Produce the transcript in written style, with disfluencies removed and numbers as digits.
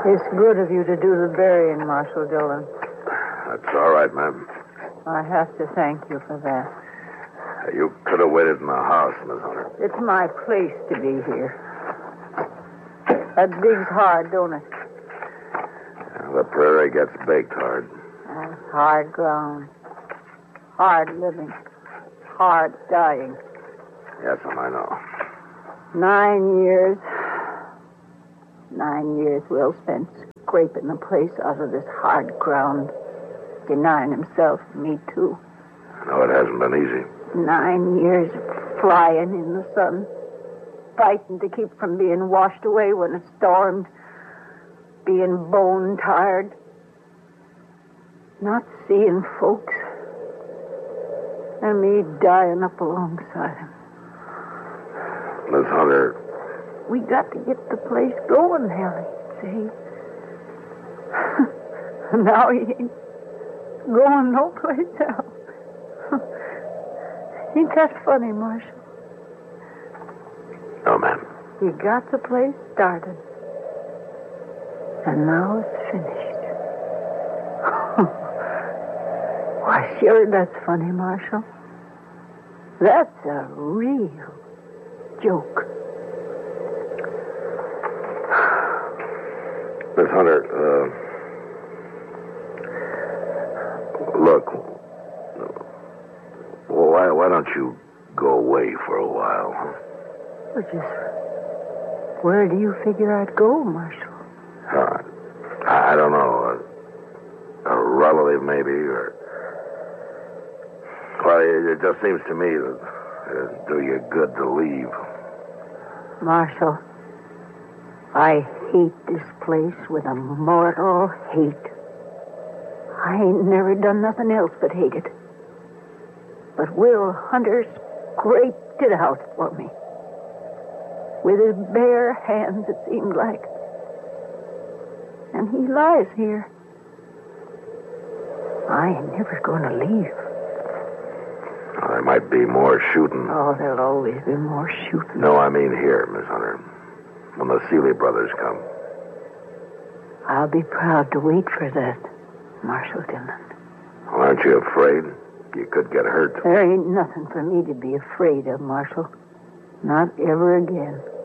It's good of you to do the burying, Marshal Dillon. That's all right, ma'am. I have to thank you for that. You could have waited in the house, Miss Hunter. It's my place to be here. That digs hard, don't it? The prairie gets baked hard. That's hard ground. Hard living. Hard dying. Yes, ma'am, I know. 9 years. 9 years Will spent scraping the place out of this hard ground. Denying himself, me too. No, it hasn't been easy. 9 years flying in the sun. Fighting to keep from being washed away when it stormed. Being bone tired. Not seeing folks. And me dying up alongside him. Miss Hunter. We got to get the place going, Harry. See? Now he ain't going no place else. Ain't that funny, Marshal? No, ma'am. You got the place started. And now it's finished. Why, sure, that's funny, Marshal. That's a real joke. Miss Hunter, look, why don't you go away for a while? Well, just where do you figure I'd go, Marshal? I don't know. A relative, maybe, or... Well, it just seems to me that it'd do you good to leave. Marshal, I hate this place with a mortal hate. I ain't never done nothing else but hate it. But Will Hunter scraped it out for me. With his bare hands, it seemed like. And he lies here. I ain't never going to leave. Well, there might be more shooting. Oh, there'll always be more shooting. No, I mean here, Miss Hunter. When the Seeley brothers come. I'll be proud to wait for that, Marshal Dillon. Well, aren't you afraid? You could get hurt. There ain't nothing for me to be afraid of, Marshal. Not ever again.